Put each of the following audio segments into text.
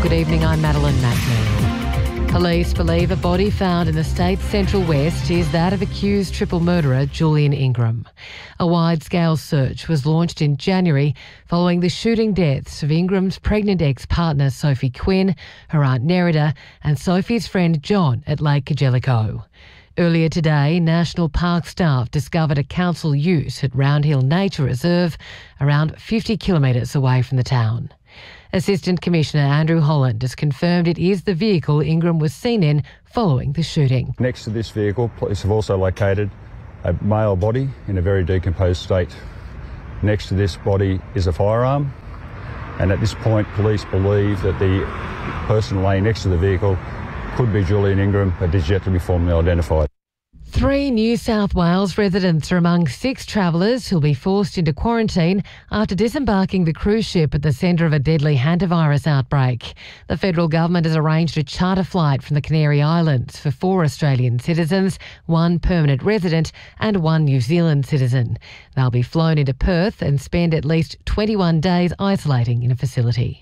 Good evening, I'm Madeline Macklin. Police believe a body found in the state's central west is that of accused triple murderer Julian Ingram. A wide-scale search was launched in January following the shooting deaths of Ingram's pregnant ex-partner Sophie Quinn, her aunt Nerida and Sophie's friend John at Lake Kajelico. Earlier today, National Park staff discovered a council ute at Round Hill Nature Reserve, around 50 kilometres away from the town. Assistant Commissioner Andrew Holland has confirmed it is the vehicle Ingram was seen in following the shooting. Next to this vehicle, police have also located a male body in a very decomposed state. Next to this body is a firearm, and at this point police believe that the person laying next to the vehicle could be Julian Ingram, but is yet to be formally identified. 3 New South Wales residents are among 6 travellers who'll be forced into quarantine after disembarking the cruise ship at the centre of a deadly hantavirus outbreak. The federal government has arranged a charter flight from the Canary Islands for 4 Australian citizens, 1 permanent resident and 1 New Zealand citizen. They'll be flown into Perth and spend at least 21 days isolating in a facility.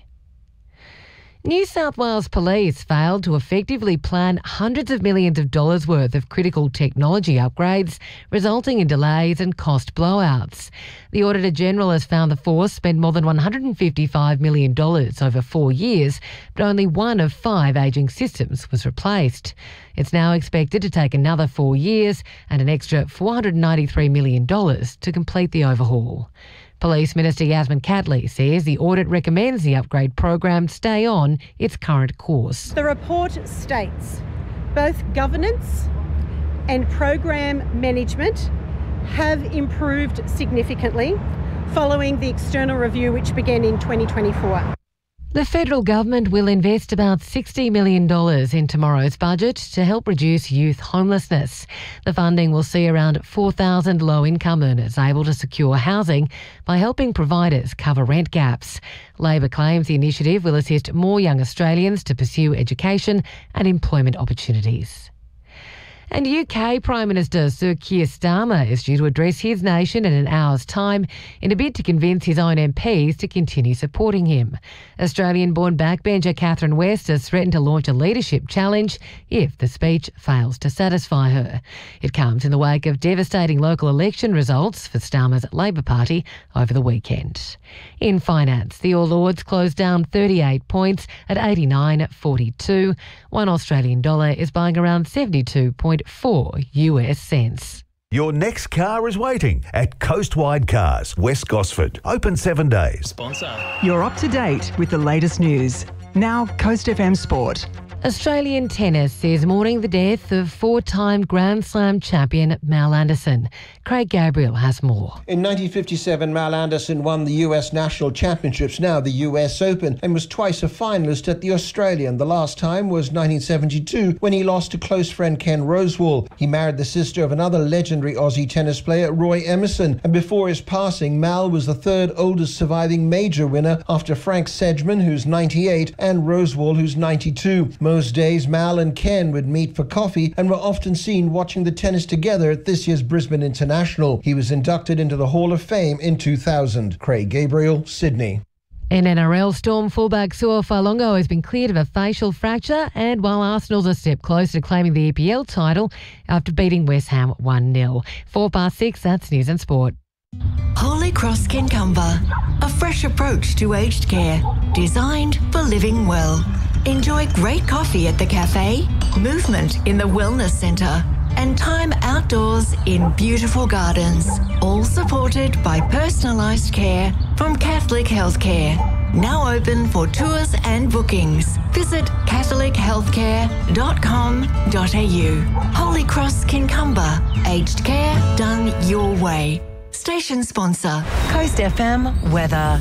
New South Wales Police failed to effectively plan hundreds of millions of dollars worth of critical technology upgrades, resulting in delays and cost blowouts. The Auditor-General has found the force spent more than $155 million over 4 years, but only 1 of 5 ageing systems was replaced. It's now expected to take another 4 years and an extra $493 million to complete the overhaul. Police Minister Yasmin Catley says the audit recommends the upgrade program stay on its current course. The report states both governance and program management have improved significantly following the external review which began in 2024. The federal government will invest about $60 million in tomorrow's budget to help reduce youth homelessness. The funding will see around 4,000 low-income earners able to secure housing by helping providers cover rent gaps. Labor claims the initiative will assist more young Australians to pursue education and employment opportunities. And UK Prime Minister Sir Keir Starmer is due to address his nation in an hour's time in a bid to convince his own MPs to continue supporting him. Australian-born backbencher Catherine West has threatened to launch a leadership challenge if the speech fails to satisfy her. It comes in the wake of devastating local election results for Starmer's Labor Party over the weekend. In finance, the All Ords closed down 38 points at 89.42. One Australian dollar is buying around 72.4 US cents. Your next car is waiting at Coastwide Cars, West Gosford. Open 7 days. Sponsor. You're up to date with the latest news. Now, Coast FM Sport. Australian tennis is mourning the death of 4-time Grand Slam champion Mal Anderson. Craig Gabriel has more. In 1957, Mal Anderson won the US National Championships, now the US Open, and was twice a finalist at the Australian. The last time was 1972, when he lost to close friend Ken Rosewall. He married the sister of another legendary Aussie tennis player, Roy Emerson, and before his passing, Mal was the 3rd oldest surviving major winner after Frank Sedgman, who's 98, and Rosewall, who's 92. Most days, Mal and Ken would meet for coffee and were often seen watching the tennis together at this year's Brisbane International. He was inducted into the Hall of Fame in 2000. Craig Gabriel, Sydney. In NRL, Storm fullback Suo Falongo has been cleared of a facial fracture, and while Arsenal's a step closer to claiming the EPL title after beating West Ham 1-0. 6:04, that's News and Sport. Holy Cross Kincumber, a fresh approach to aged care, designed for living well. Enjoy great coffee at the cafe, movement in the wellness centre, and time outdoors in beautiful gardens, all supported by personalised care from Catholic Healthcare. Now open for tours and bookings. Visit catholichealthcare.com.au. Holy Cross Kincumber, aged care done your way. Station sponsor, Coast FM weather.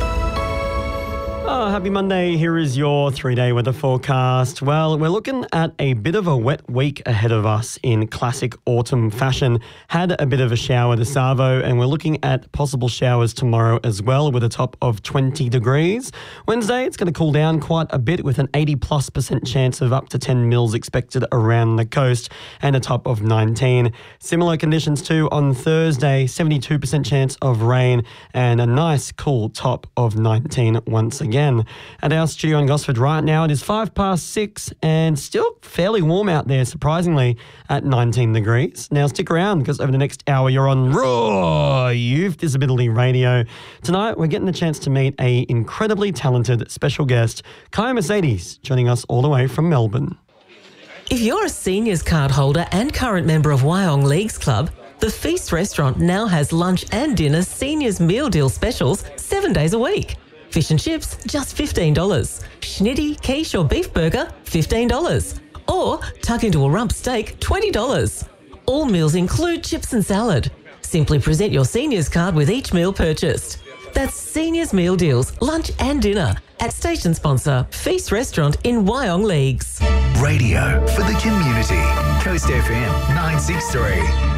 Oh, happy Monday. Here is your 3-day weather forecast. Well, we're looking at a bit of a wet week ahead of us in classic autumn fashion. Had a bit of a shower this Savo, and we're looking at possible showers tomorrow as well with a top of 20 degrees. Wednesday, it's going to cool down quite a bit with an 80+% chance of up to 10 mils expected around the coast and a top of 19. Similar conditions too on Thursday, 72% chance of rain and a nice cool top of 19 once again. again. At our studio in Gosford right now, it is 6:05 and still fairly warm out there, surprisingly, at 19 degrees. Now stick around because over the next hour you're on Raw Youth Disability Radio. Tonight we're getting the chance to meet a incredibly talented special guest, Kaya Mercedes, joining us all the way from Melbourne. If you're a seniors card holder and current member of Wyong Leagues Club, the Feast restaurant now has lunch and dinner seniors meal deal specials 7 days a week. Fish and chips, just $15. Schnitty, quiche or beef burger, $15. Or tuck into a rump steak, $20. All meals include chips and salad. Simply present your seniors card with each meal purchased. That's Seniors Meal Deals, lunch and dinner at station sponsor Feast Restaurant in Wyong Leagues. Radio for the community. Coast FM 963.